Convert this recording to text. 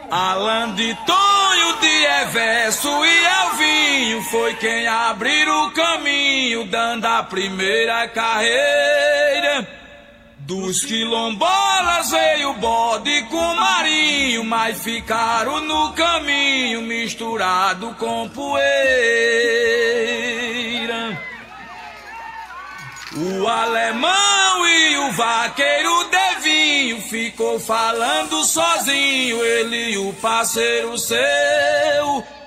Alan de Tonho de Everso e Elvinho foi quem abriu o caminho, dando a primeira carreira. Dos quilombolas veio o bode com marinho, mas ficaram no caminho misturado com poeira. O alemão e o vaqueiro Devinho ficou falando sozinho, ele e o parceiro seu.